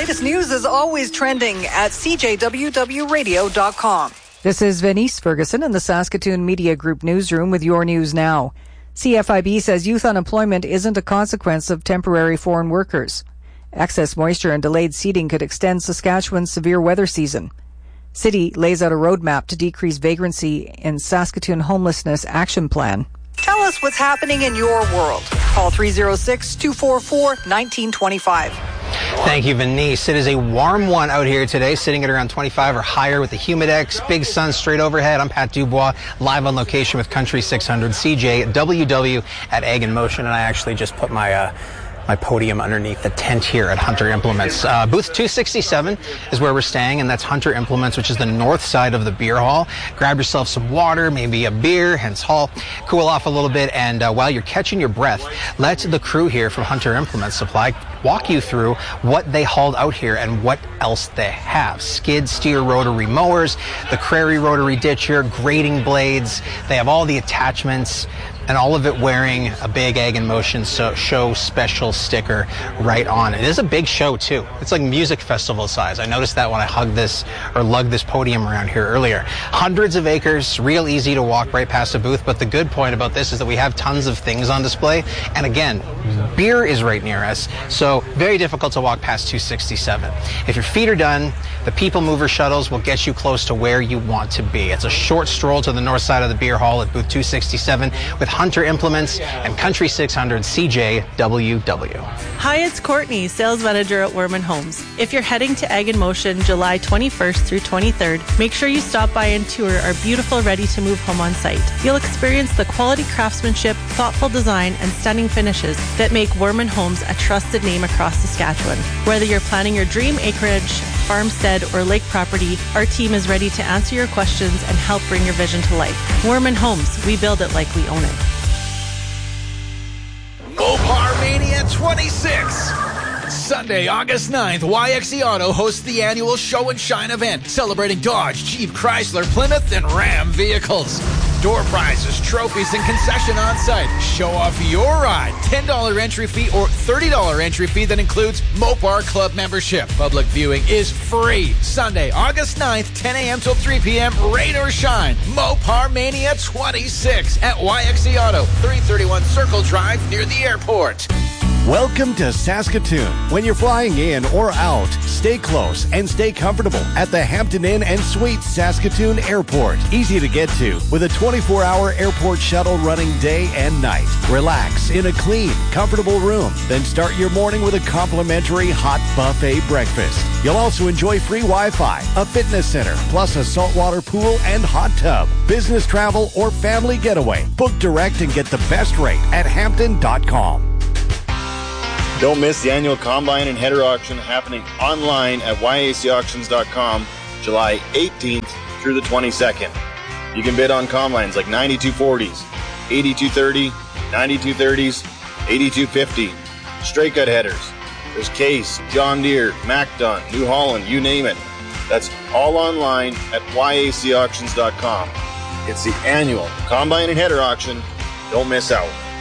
latest news is always trending at cjwwradio.com. This is Venice Ferguson in the Saskatoon Media Group newsroom with your news now. CFIB says youth unemployment isn't a consequence of temporary foreign workers. Excess moisture and delayed seeding could extend Saskatchewan's severe weather season. City lays out a roadmap to decrease vagrancy in Saskatoon Homelessness Action Plan. Tell us what's happening in your world. Call 306-244-1925. Thank you, Venice. It is a warm one out here today, sitting at around 25 or higher with the Humidex. Big sun straight overhead. I'm Pat Dubois, live on location with Country 600 CJWW at Ag in Motion, and I actually just put my podium underneath the tent here at Hunter Implements. Booth 267 is where we're staying, and that's Hunter Implements, which is the north side of the beer hall. Grab yourself some water, maybe a beer, hence hall, cool off a little bit, and while you're catching your breath, let the crew here from Hunter Implement Supply walk you through what they hauled out here and what else they have. Skid steer rotary mowers, the Crary rotary ditcher, grading blades. They have all the attachments, and all of it wearing a big Ag in Motion show special sticker right on. It is a big show too. It's like music festival size. I noticed that when I lugged this podium around here earlier. Hundreds of acres, real easy to walk right past the booth, but the good point about this is that we have tons of things on display, and again, beer is right near us, so very difficult to walk past 267. If your feet are done, the People Mover shuttles will get you close to where you want to be. It's a short stroll to the north side of the beer hall at booth 267 with Hunter Implements and Country 600 CJWW. Hi, it's Courtney, sales manager at Werman Homes. If you're heading to Ag in Motion July 21st through 23rd, make sure you stop by and tour our beautiful ready-to-move home on site. You'll experience the quality craftsmanship, thoughtful design, and stunning finishes that make Werman Homes a trusted name across Saskatchewan. Whether you're planning your dream acreage, farmstead, or lake property, our team is ready to answer your questions and help bring your vision to life. Werman Homes, we build it like we own it. Mopar Mania 26. Sunday, August 9th, YXE Auto hosts the annual Show and Shine event celebrating Dodge, Jeep, Chrysler, Plymouth, and Ram vehicles. Door prizes, trophies, and concession on site. Show off your ride. $10 entry fee or $30 entry fee that includes Mopar Club membership. Public viewing is free. Sunday, August 9th, 10 a.m. till 3 p.m. Rain or shine. Mopar Mania 26 at YXE Auto, 331 Circle Drive near the airport. Welcome to Saskatoon. When you're flying in or out, stay close and stay comfortable at the Hampton Inn and Suites Saskatoon Airport. Easy to get to with a 24-hour airport shuttle running day and night. Relax in a clean, comfortable room. Then start your morning with a complimentary hot buffet breakfast. You'll also enjoy free Wi-Fi, a fitness center, plus a saltwater pool and hot tub. Business travel or family getaway. Book direct and get the best rate at Hampton.com. Don't miss the annual Combine and Header Auction happening online at YACauctions.com July 18th through the 22nd. You can bid on combines like 9240s, 8230, 9230s, 8250, straight cut headers. There's Case, John Deere, MacDon, New Holland, you name it. That's all online at YACauctions.com. It's the annual Combine and Header Auction. Don't miss out.